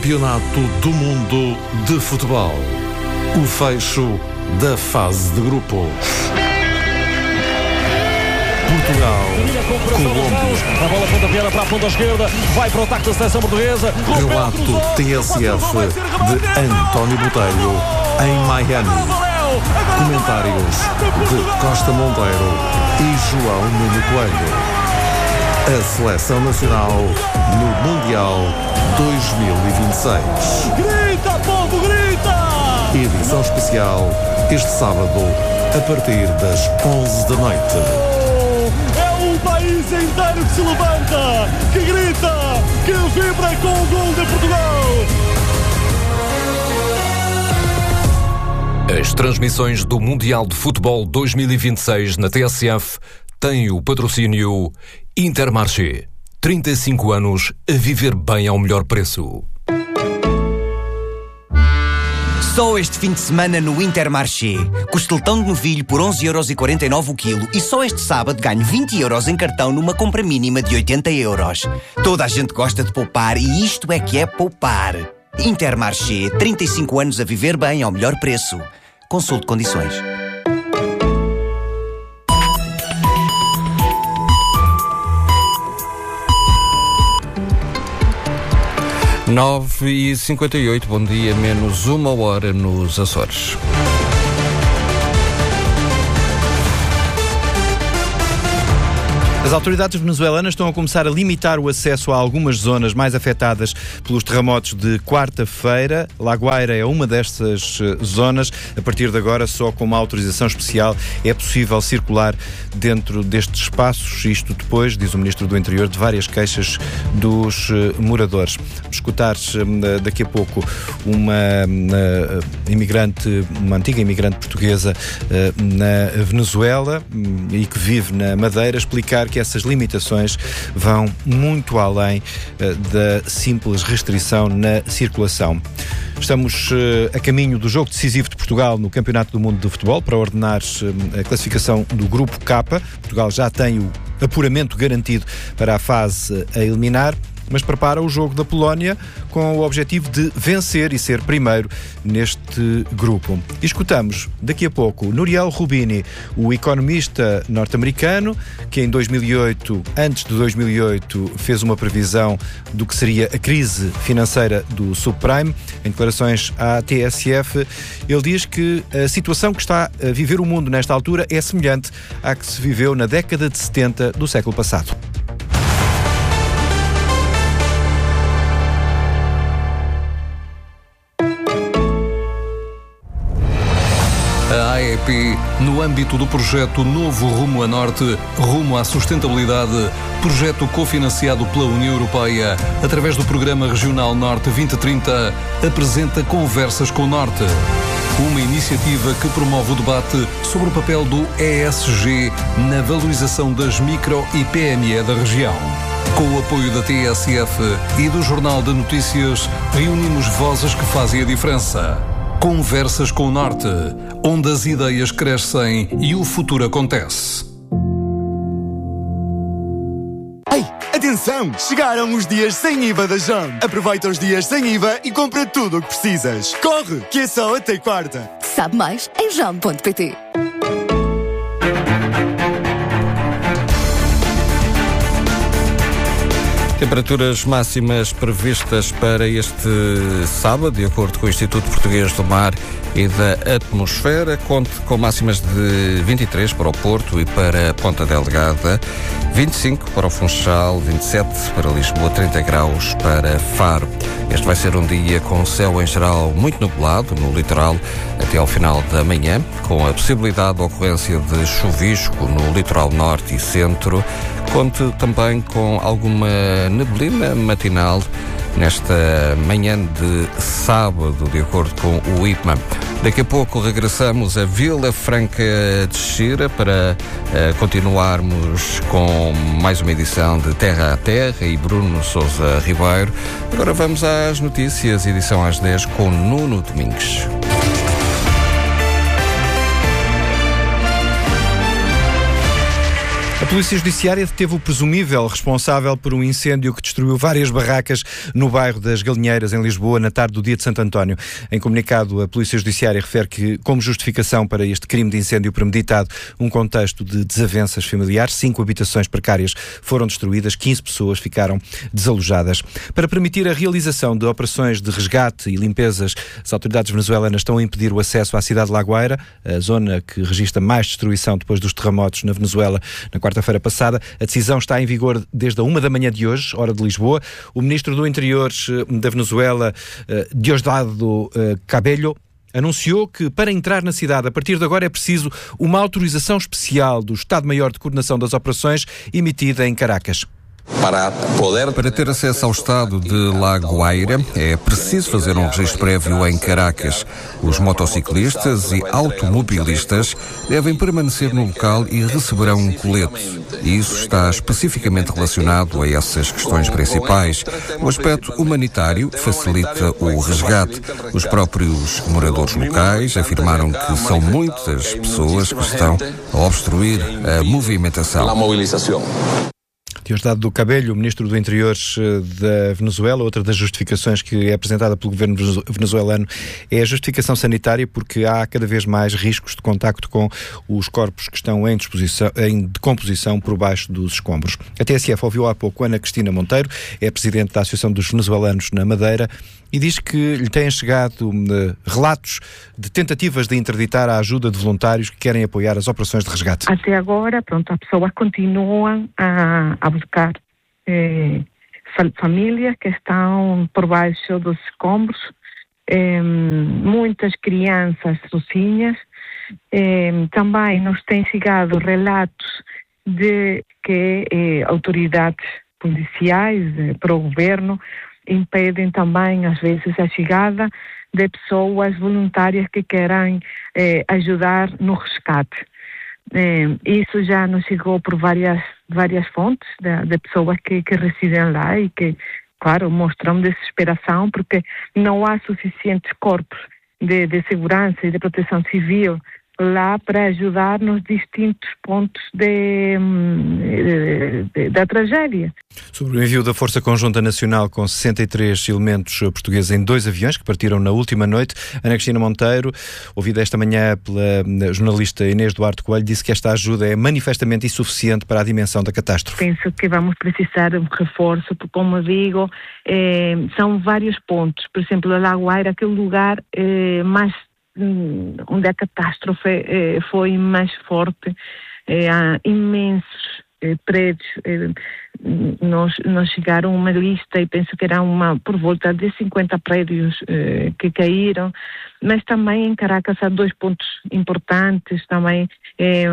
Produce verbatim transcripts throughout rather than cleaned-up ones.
Campeonato do Mundo de Futebol. O fecho da fase de grupos. Portugal, Colômbia. A bola ponta-feira para a ponta esquerda. Vai para o ataque da seleção portuguesa. Relato T S F de António Botelho em Miami. Comentários de Costa Monteiro e João Nuno Coelho. A Seleção Nacional no Mundial dois mil e vinte e seis. Grita, povo, grita! Edição especial este sábado a partir das onze da noite. É o país inteiro que se levanta, que grita, que vibra com o gol de Portugal. As transmissões do Mundial de Futebol dois mil e vinte e seis na T S F têm o patrocínio Intermarché. trinta e cinco anos a viver bem ao melhor preço. Só este fim de semana no Intermarché. Costeletão de novilho por onze euros e quarenta e nove o quilo e só este sábado ganho vinte euros em cartão numa compra mínima de oitenta euros. Toda a gente gosta de poupar e isto é que é poupar. Intermarché, trinta e cinco anos a viver bem ao melhor preço. Consulte condições. nove e cinquenta e oito, bom dia, menos uma hora nos Açores. As autoridades venezuelanas estão a começar a limitar o acesso a algumas zonas mais afetadas pelos terremotos de quarta-feira. La Guaira é uma destas zonas. A partir de agora, só com uma autorização especial é possível circular dentro destes espaços. Isto depois, diz o Ministro do Interior, de várias queixas dos moradores. Vamos escutar daqui a pouco uma imigrante, uma antiga imigrante portuguesa na Venezuela e que vive na Madeira, explicar que essas limitações vão muito além uh, da simples restrição na circulação. Estamos uh, a caminho do jogo decisivo de Portugal no Campeonato do Mundo de Futebol para ordenar uh, a classificação do Grupo K. Portugal já tem o apuramento garantido para a fase a eliminar, mas prepara o jogo da Polónia com o objetivo de vencer e ser primeiro neste grupo. E escutamos daqui a pouco Nouriel Roubini, o economista norte-americano, que em dois mil e oito, antes de dois mil e oito, fez uma previsão do que seria a crise financeira do subprime. Em declarações à T S F, ele diz que a situação que está a viver o mundo nesta altura é semelhante à que se viveu na década de setenta do século passado. A A E P, no âmbito do projeto Novo Rumo a Norte, Rumo à Sustentabilidade, projeto cofinanciado pela União Europeia, através do Programa Regional Norte vinte trinta, apresenta Conversas com o Norte. Uma iniciativa que promove o debate sobre o papel do E S G na valorização das micro e P M E da região. Com o apoio da T S F e do Jornal de Notícias, reunimos vozes que fazem a diferença. Conversas com o Norte, onde as ideias crescem e o futuro acontece. Ei, atenção! Chegaram os dias sem I V A da Jam. Aproveita os dias sem I V A e compra tudo o que precisas. Corre, que é só até quarta. Sabe mais em jam ponto pt. Temperaturas máximas previstas para este sábado, de acordo com o Instituto Português do Mar e da Atmosfera. Conte com máximas de vinte e três para o Porto e para Ponta Delgada, vinte e cinco para o Funchal, vinte e sete para Lisboa, trinta graus para Faro. Este vai ser um dia com céu em geral muito nublado no litoral até ao final da manhã, com a possibilidade de ocorrência de chuvisco no litoral norte e centro. Conte também com alguma neblina matinal nesta manhã de sábado, de acordo com o I P M A. Daqui a pouco regressamos a Vila Franca de Xira para uh, continuarmos com mais uma edição de Terra a Terra e Bruno Sousa Ribeiro. Agora vamos às notícias, edição às dez com Nuno Domingues. A Polícia Judiciária deteve o presumível responsável por um incêndio que destruiu várias barracas no bairro das Galinheiras, em Lisboa, na tarde do dia de Santo António. Em comunicado, a Polícia Judiciária refere que, como justificação para este crime de incêndio premeditado, um contexto de desavenças familiares, cinco habitações precárias foram destruídas, quinze pessoas ficaram desalojadas. Para permitir a realização de operações de resgate e limpezas, as autoridades venezuelanas estão a impedir o acesso à cidade de La Guaira, a zona que registra mais destruição depois dos terremotos na Venezuela na quarta-feira passada. A decisão está em vigor desde a uma da manhã de hoje, hora de Lisboa. O ministro do Interior da Venezuela, Diosdado Cabello, anunciou que para entrar na cidade a partir de agora é preciso uma autorização especial do Estado-Maior de Coordenação das Operações emitida em Caracas. Para, poder... Para ter acesso ao estado de La Guaira, é preciso fazer um registro prévio em Caracas. Os motociclistas e automobilistas devem permanecer no local e receberão um colete. E isso está especificamente relacionado a essas questões principais. O aspecto humanitário facilita o resgate. Os próprios moradores locais afirmaram que são muitas pessoas que estão a obstruir a movimentação. Diosdado Cabello, ministro do Interior da Venezuela. Outra das justificações que é apresentada pelo governo venezuelano é a justificação sanitária, porque há cada vez mais riscos de contacto com os corpos que estão em, disposição, em decomposição por baixo dos escombros. A T S F ouviu há pouco Ana Cristina Monteiro, é presidente da Associação dos Venezuelanos na Madeira, e diz que lhe têm chegado uh, relatos de tentativas de interditar a ajuda de voluntários que querem apoiar as operações de resgate. Até agora, pronto, as pessoas continuam a, a buscar eh, famílias que estão por baixo dos escombros, eh, muitas crianças sozinhas. Eh, também nos têm chegado relatos de que eh, autoridades policiais eh, para o governo impedem também, às vezes, a chegada de pessoas voluntárias que querem eh, ajudar no resgate. Eh, isso já nos chegou por várias, várias fontes de, de pessoas que, que residem lá e que, claro, mostram desesperação porque não há suficientes corpos de, de segurança e de proteção civil lá para ajudar nos distintos pontos de, de, de, da tragédia. Sobre o envio da Força Conjunta Nacional com sessenta e três elementos portugueses em dois aviões que partiram na última noite, Ana Cristina Monteiro, ouvida esta manhã pela jornalista Inês Duarte Coelho, disse que esta ajuda é manifestamente insuficiente para a dimensão da catástrofe. Penso que vamos precisar de um reforço, porque, como digo, eh, são vários pontos. Por exemplo, a La Guaira, aquele lugar eh, mais onde a catástrofe eh, foi mais forte, eh, há imensos eh, prédios, eh, nós, nós chegaram uma lista e penso que era uma por volta de cinquenta prédios eh, que caíram, mas também em Caracas há dois pontos importantes, também eh,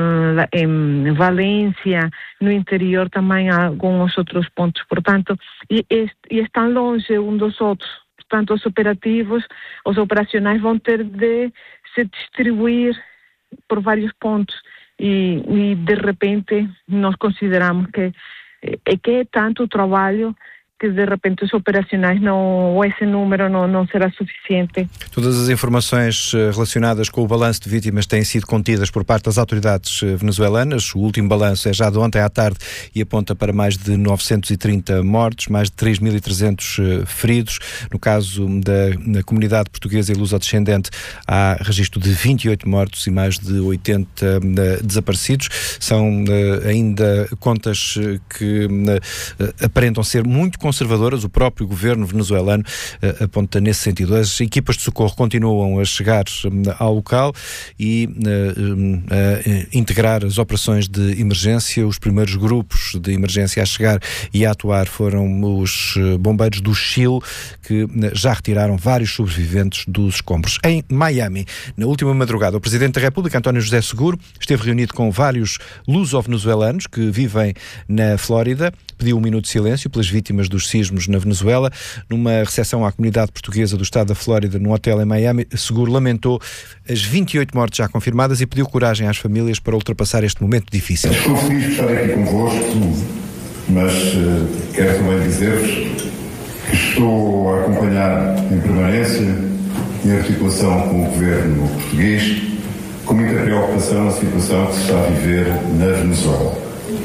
em Valência, no interior também há alguns outros pontos, portanto, e, e estão longe um dos outros. Portanto, os operativos, os operacionais vão ter de se distribuir por vários pontos e, e de repente, nós consideramos que é que é tanto o trabalho que de repente os operacionais não, ou esse número não, não será suficiente. Todas as informações relacionadas com o balanço de vítimas têm sido contidas por parte das autoridades venezuelanas. O último balanço é já de ontem à tarde e aponta para mais de novecentos e trinta mortos, mais de três mil e trezentos feridos. No caso da na comunidade portuguesa e luso-descendente há registro de vinte e oito mortos e mais de oitenta uh, desaparecidos. São uh, ainda contas que uh, aparentam ser muito conservadoras. O próprio governo venezuelano uh, aponta nesse sentido. As equipas de socorro continuam a chegar uh, ao local e uh, uh, integrar as operações de emergência. Os primeiros grupos de emergência a chegar e a atuar foram os uh, bombeiros do Chile, que uh, já retiraram vários sobreviventes dos escombros. Em Miami, na última madrugada, o Presidente da República, António José Seguro, esteve reunido com vários luso-venezuelanos que vivem na Flórida, pediu um minuto de silêncio pelas vítimas dos sismos na Venezuela. Numa recepção à comunidade portuguesa do estado da Flórida, num hotel em Miami, Seguro lamentou as vinte e oito mortes já confirmadas e pediu coragem às famílias para ultrapassar este momento difícil. Estou feliz de estar aqui convosco, mas uh, quero também dizer-vos que estou a acompanhar em permanência, em articulação com o governo português, com muita preocupação a situação que se está a viver na Venezuela.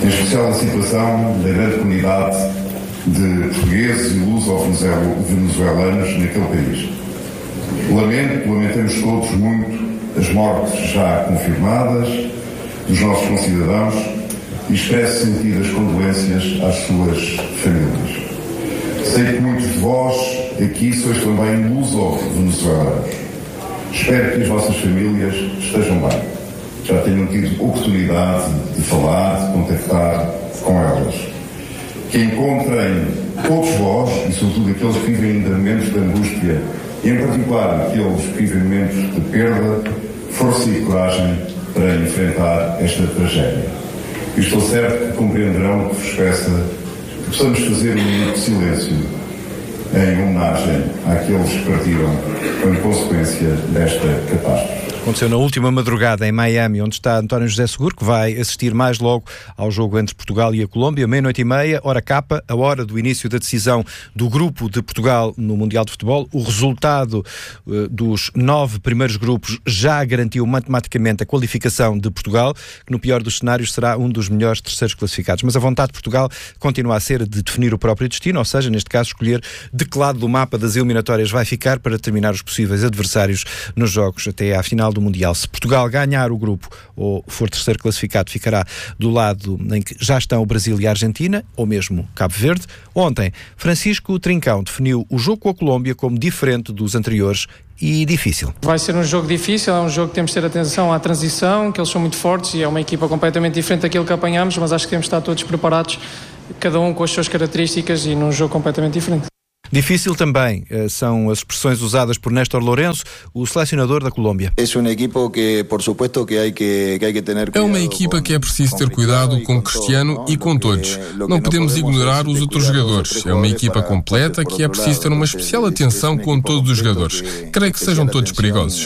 em especial a situação da grande comunidade de portugueses e luso-venezuelanos naquele país. Lamento, lamentamos todos muito as mortes já confirmadas dos nossos concidadãos e expresso sentidas condolências às suas famílias. Sei que muitos de vós aqui sois também luso-venezuelanos. Espero que as vossas famílias estejam bem. Já tenham tido oportunidade de falar, de contactar com elas. Que encontrem todos vós, e sobretudo aqueles que vivem ainda momentos de angústia, e em particular aqueles que vivem momentos de perda, força e coragem para enfrentar esta tragédia. E estou certo que compreenderão que vos peça que possamos fazer um minuto de silêncio em homenagem àqueles que partiram como consequência desta catástrofe. Aconteceu na última madrugada em Miami, onde está António José Seguro, que vai assistir mais logo ao jogo entre Portugal e a Colômbia, meia-noite e meia, hora capa, a hora do início da decisão do grupo de Portugal no Mundial de Futebol. O resultado uh, dos nove primeiros grupos já garantiu matematicamente a qualificação de Portugal, que no pior dos cenários será um dos melhores terceiros classificados. Mas a vontade de Portugal continua a ser de definir o próprio destino, ou seja, neste caso, escolher de que lado do mapa das eliminatórias vai ficar para determinar os possíveis adversários nos jogos até à final do Mundial. Se Portugal ganhar o grupo ou for terceiro classificado, ficará do lado em que já estão o Brasil e a Argentina, ou mesmo Cabo Verde. Ontem, Francisco Trincão definiu o jogo com a Colômbia como diferente dos anteriores e difícil. Vai ser um jogo difícil, é um jogo que temos de ter atenção à transição, que eles são muito fortes e é uma equipa completamente diferente daquilo que apanhamos, mas acho que temos de estar todos preparados, cada um com as suas características e num jogo completamente diferente. Difícil também são as expressões usadas por Néstor Lourenço, o selecionador da Colômbia. É uma equipa que é preciso ter cuidado com Cristiano e com todos. Não podemos ignorar os outros jogadores. É uma equipa completa que é preciso ter uma especial atenção com todos os jogadores. Creio que sejam todos perigosos.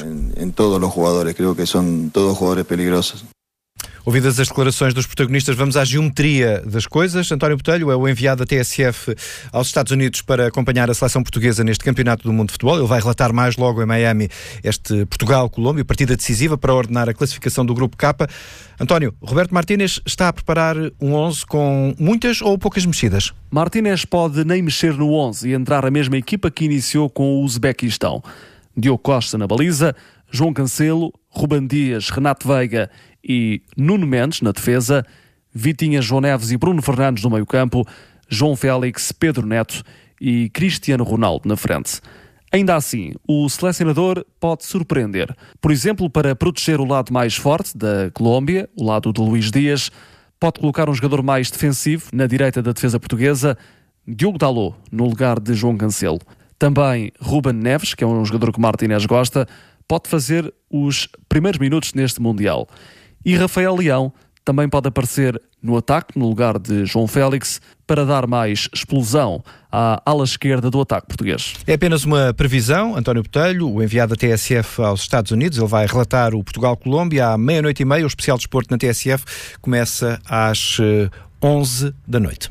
Ouvidas as declarações dos protagonistas, vamos à geometria das coisas. António Botelho é o enviado da T S F aos Estados Unidos para acompanhar a seleção portuguesa neste Campeonato do Mundo de Futebol. Ele vai relatar mais logo em Miami este Portugal-Colômbia, partida decisiva para ordenar a classificação do Grupo K. António, Roberto Martínez está a preparar um onze com muitas ou poucas mexidas? Martínez pode nem mexer no onze e entrar a mesma equipa que iniciou com o Uzbequistão. Diogo Costa na baliza, João Cancelo, Ruben Dias, Renato Veiga e Nuno Mendes na defesa, Vitinha, João Neves e Bruno Fernandes no meio-campo, João Félix, Pedro Neto e Cristiano Ronaldo na frente. Ainda assim, o selecionador pode surpreender. Por exemplo, para proteger o lado mais forte da Colômbia, o lado de Luís Dias, pode colocar um jogador mais defensivo na direita da defesa portuguesa, Diogo Dalot, no lugar de João Cancelo. Também Ruben Neves, que é um jogador que Martínez gosta, pode fazer os primeiros minutos neste Mundial. E Rafael Leão também pode aparecer no ataque, no lugar de João Félix, para dar mais explosão à ala esquerda do ataque português. É apenas uma previsão. António Botelho, o enviado da T S F aos Estados Unidos, ele vai relatar o Portugal-Colômbia à meia-noite e meia. O especial desporto na T S F começa às onze da noite.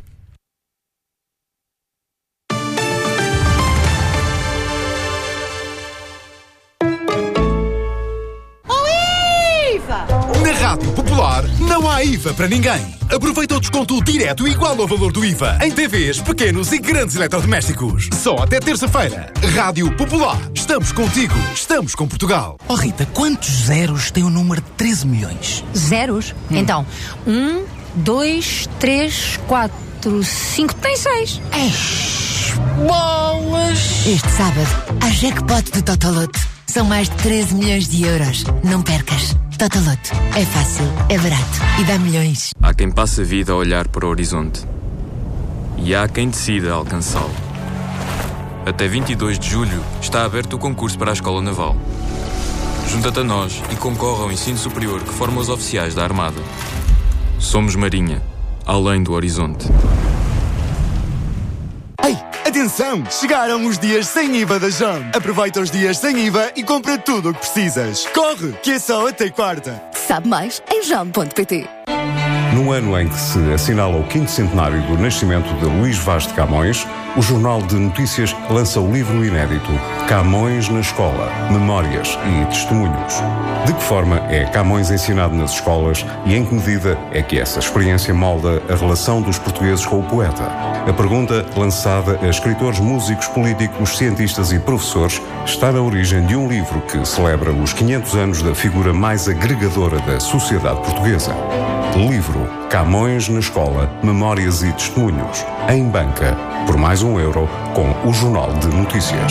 Na Rádio Popular não há I V A para ninguém. Aproveita o desconto direto igual ao valor do I V A em T Vs, pequenos e grandes eletrodomésticos. Só até terça-feira. Rádio Popular. Estamos contigo. Estamos com Portugal. Oh Rita, quantos zeros tem o número de treze milhões? Zeros? Hum. Então, um, dois, três, quatro, cinco, tem seis. Eish, bolas! Este sábado, a jackpot do Totoloto. São mais de treze milhões de euros. Não percas. Totoloto. É fácil, é barato e dá milhões. Há quem passe a vida a olhar para o horizonte. E há quem decida alcançá-lo. Até vinte e dois de julho está aberto o concurso para a Escola Naval. Junta-te a nós e concorre ao ensino superior que forma os oficiais da Armada. Somos Marinha, além do horizonte. Ei, atenção! Chegaram os dias sem I V A da Jam. Aproveita os dias sem I V A e compra tudo o que precisas. Corre, que é só até quarta. Sabe mais em jam ponto pt. No ano em que se assinala o quinto centenário do nascimento de Luís Vaz de Camões, o Jornal de Notícias lança o livro inédito Camões na Escola, Memórias e Testemunhos. De que forma é Camões ensinado nas escolas e em que medida é que essa experiência molda a relação dos portugueses com o poeta? A pergunta, lançada a escritores, músicos, políticos, cientistas e professores, está na origem de um livro que celebra os quinhentos anos da figura mais agregadora da sociedade portuguesa. Livro Camões na Escola, Memórias e Testemunhos, em banca, por mais um euro, com o Jornal de Notícias.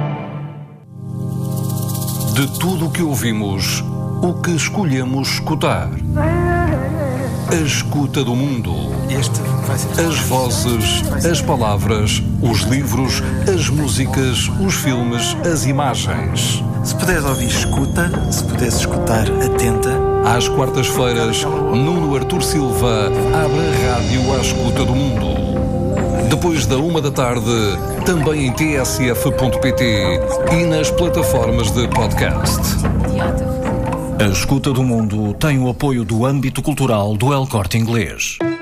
De tudo o que ouvimos, o que escolhemos escutar. A escuta do mundo. As vozes, as palavras, os livros, as músicas, os filmes, as imagens. Se puderes ouvir, escuta. Se puderes escutar, atenta. Às quartas-feiras, Nuno Artur Silva abre a rádio à escuta do mundo. Depois da uma da tarde, também em t s f ponto p t e nas plataformas de podcast. A Escuta do Mundo tem o apoio do âmbito cultural do El Corte Inglês.